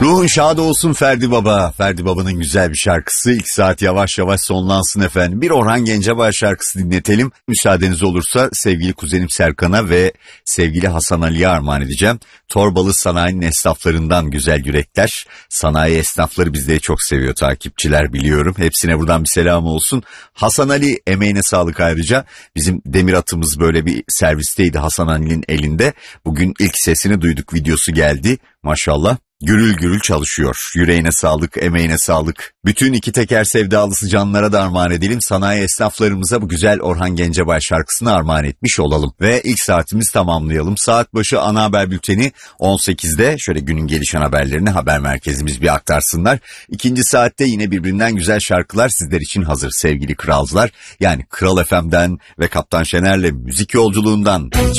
Ruhun şad olsun Ferdi Baba. Ferdi Baba'nın güzel bir şarkısı. İlk saat yavaş yavaş sonlansın efendim. Bir Orhan Gencebay şarkısı dinletelim. Müsaadeniz olursa sevgili kuzenim Serkan'a ve sevgili Hasan Ali'ye armağan edeceğim. Torbalı sanayinin esnaflarından güzel yürekler. Sanayi esnafları bizleri çok seviyor, takipçiler biliyorum. Hepsine buradan bir selam olsun. Hasan Ali, emeğine sağlık ayrıca. Bizim demir atımız böyle bir servisteydi Hasan Ali'nin elinde. Bugün ilk sesini duyduk, videosu geldi. Maşallah. Gürül gürül çalışıyor. Yüreğine sağlık, emeğine sağlık. Bütün iki teker sevdalısı canlara da armağan edelim. Sanayi esnaflarımıza bu güzel Orhan Gencebay şarkısını armağan etmiş olalım. Ve ilk saatimizi tamamlayalım. Saat başı ana haber bülteni 18'de. Şöyle günün gelişen haberlerini haber merkezimiz bir aktarsınlar. İkinci saatte yine birbirinden güzel şarkılar sizler için hazır sevgili kralcılar. Yani Kral FM'den ve Kaptan Şener'le müzik yolculuğundan...